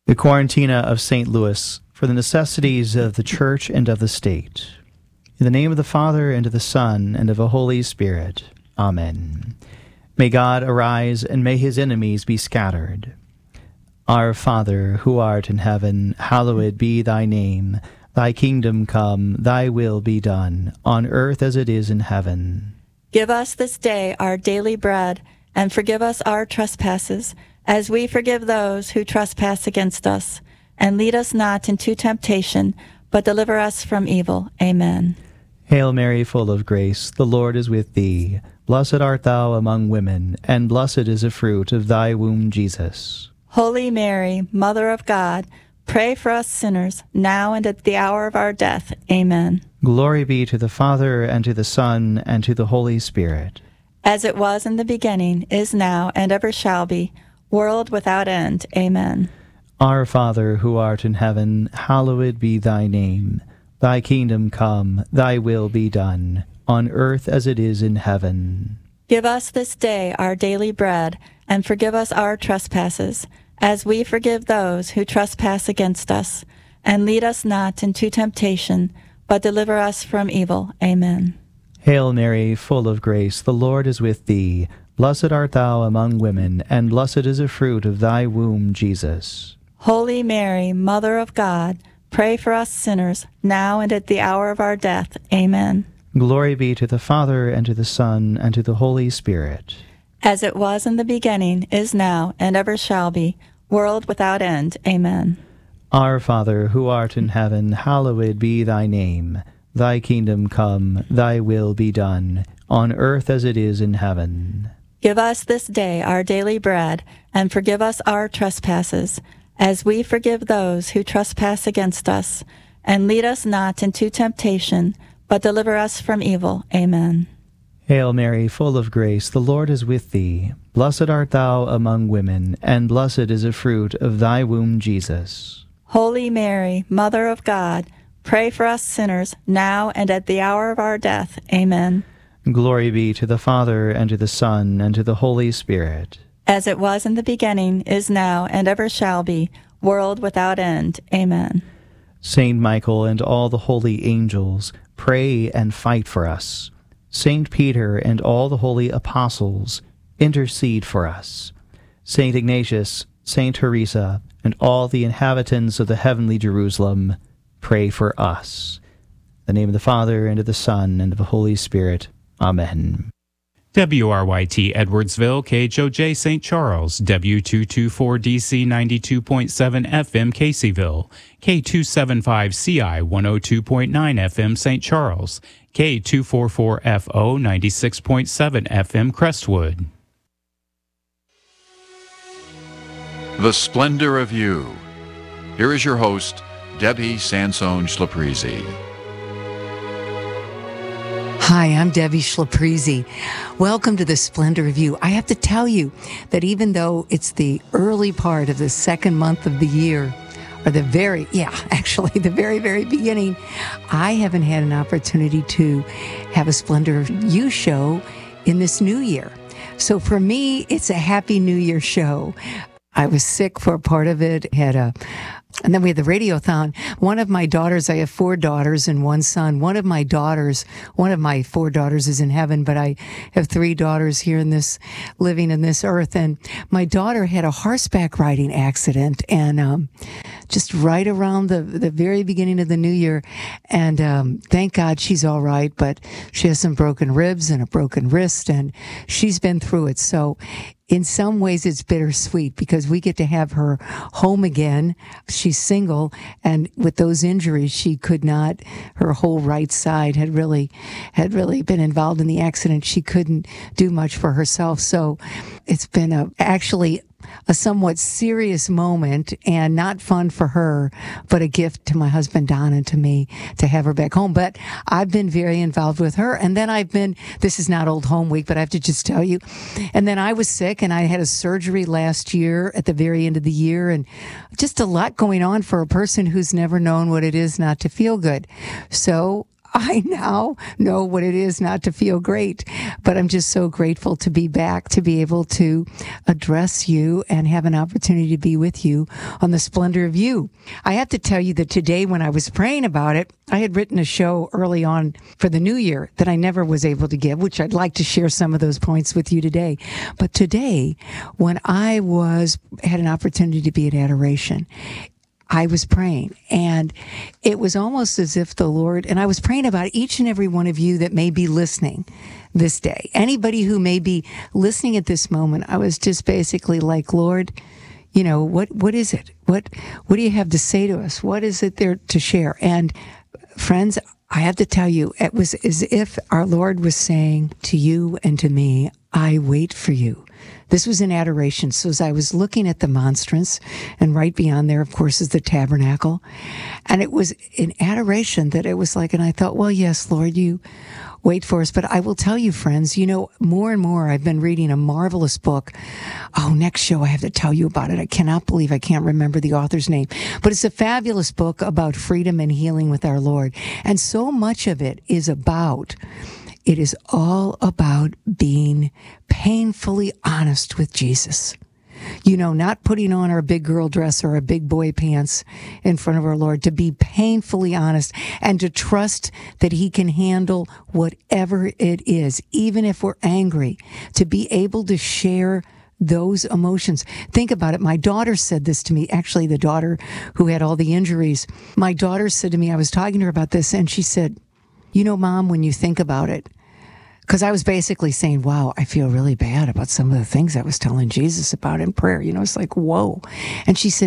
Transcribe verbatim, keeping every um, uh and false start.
The Quarantina of Saint Louis, for the necessities of the Church and of the State. In the name of the Father, and of the Son, and of the Holy Spirit. Amen. May God arise, and may his enemies be scattered. Our Father, who art in heaven, hallowed be thy name. Thy kingdom come, thy will be done, on earth as it is in heaven. Give us this day our daily bread, and forgive us our trespasses, as we forgive those who trespass against us. And lead us not into temptation, but deliver us from evil. Amen. Hail Mary, full of grace, the Lord is with thee. Blessed art thou among women, and blessed is the fruit of thy womb, Jesus. Holy Mary, Mother of God, pray for us sinners, now and at the hour of our death. Amen. Glory be to the Father, and to the Son, and to the Holy Spirit. As it was in the beginning, is now, and ever shall be, world without end. Amen. Our Father, who art in heaven, hallowed be thy name. Thy kingdom come, thy will be done, on earth as it is in heaven. Give us this day our daily bread, and forgive us our trespasses, as we forgive those who trespass against us. And lead us not into temptation, but deliver us from evil. Amen. Hail Mary, full of grace, the Lord is with thee. Blessed art thou among women, and blessed is the fruit of thy womb, Jesus. Holy Mary, Mother of God, pray for us sinners, now and at the hour of our death. Amen. Glory be to the Father, and to the Son, and to the Holy Spirit. As it was in the beginning, is now, and ever shall be, world without end. Amen. Our Father, who art in heaven, hallowed be thy name. Thy kingdom come, thy will be done, on earth as it is in heaven. Give us this day our daily bread, and forgive us our trespasses, as we forgive those who trespass against us. And lead us not into temptation, but deliver us from evil. Amen. Hail Mary, full of grace, the Lord is with thee. Blessed art thou among women, and blessed is the fruit of thy womb, Jesus. Holy Mary, Mother of God, pray for us sinners, now and at the hour of our death. Amen. Glory be to the Father, and to the Son, and to the Holy Spirit. As it was in the beginning, is now, and ever shall be, world without end. Amen. Saint Michael and all the holy angels, pray and fight for us. Saint Peter and all the holy apostles, intercede for us. Saint Ignatius, Saint Teresa, and all the inhabitants of the heavenly Jerusalem, pray for us. In the name of the Father, and of the Son, and of the Holy Spirit. Amen. W R Y T Edwardsville, K H O J Saint Charles, W two twenty-four D C ninety-two point seven F M Caseyville, K two seventy-five C I one oh two point nine F M Saint Charles, K two forty-four F O ninety-six point seven F M Crestwood. The Splendor of You. Here is your host, Debbie Sansone Schlaprizi. Hi, I'm Debbie Schlaprizi. Welcome to the Splendor of You. I have to tell you that even though it's the early part of the second month of the year, or the very, yeah, actually the very, very beginning, I haven't had an opportunity to have a Splendor of You show in this new year. So for me, it's a Happy New Year show. I was sick for a part of it, had a And then we had the radiothon. One of my daughters, I have four daughters and one son. One of my daughters, one of my four daughters is in heaven, but I have three daughters here in this, living in this earth. And my daughter had a horseback riding accident, and um, just right around the the very beginning of the new year. And um, thank God she's all right, but she has some broken ribs and a broken wrist, and she's been through it. So in some ways, it's bittersweet because we get to have her home again. She's single, and with those injuries, she could not, her whole right side had really, had really been involved in the accident. She couldn't do much for herself. So it's been a, actually a somewhat serious moment, and not fun for her, but a gift to my husband, Don, and to me to have her back home. But I've been very involved with her. And then I've been, this is not Old Home Week, but I have to just tell you. And then I was sick, and I had a surgery last year at the very end of the year, and just a lot going on for a person who's never known what it is not to feel good. So I now know what it is not to feel great, but I'm just so grateful to be back, to be able to address you and have an opportunity to be with you on the Splendor of You. I have to tell you that today when I was praying about it, I had written a show early on for the new year that I never was able to give, which I'd like to share some of those points with you today. But today, when I was had an opportunity to be at adoration, I was praying, and it was almost as if the Lord, and I was praying about each and every one of you that may be listening this day. Anybody who may be listening at this moment, I was just basically like, Lord, you know, what, what is it? What, what do you have to say to us? What is it there to share? And friends, I have to tell you, it was as if our Lord was saying to you and to me, I wait for you. This was in adoration. So as I was looking at the monstrance, and right beyond there, of course, is the tabernacle. And it was in adoration that it was like, and I thought, well, yes, Lord, you wait for us. But I will tell you, friends, you know, more and more I've been reading a marvelous book. Oh, next show I have to tell you about it. I cannot believe I can't remember the author's name. But it's a fabulous book about freedom and healing with our Lord. And so much of it is about It is all about being painfully honest with Jesus. You know, not putting on our big girl dress or our big boy pants in front of our Lord, to be painfully honest and to trust that He can handle whatever it is, even if we're angry, to be able to share those emotions. Think about it. My daughter said this to me, actually the daughter who had all the injuries. My daughter said to me, I was talking to her about this, and she said, you know, Mom, when you think about it, because I was basically saying, wow, I feel really bad about some of the things I was telling Jesus about in prayer. You know, it's like, whoa. And she said,